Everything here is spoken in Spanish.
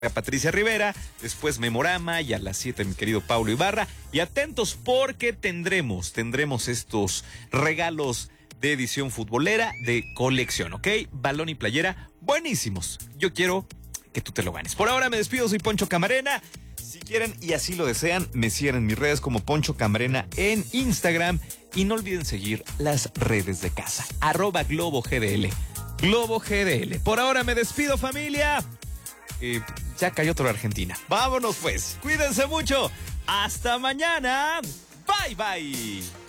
a Patricia Rivera, después Memorama y a las 7 mi querido Paulo Ibarra. Y atentos porque tendremos estos regalos de edición futbolera de colección, ¿ok? Balón y playera, buenísimos. Yo quiero que tú te lo ganes. Por ahora me despido, soy Poncho Camarena. Si quieren y así lo desean, me siguen en mis redes como Poncho Camarena en Instagram. Y no olviden seguir las redes de casa, @GloboGDL. Globo GDL. Por ahora me despido, familia. Ya cayó otra Argentina. Vámonos pues. Cuídense mucho. Hasta mañana. Bye bye.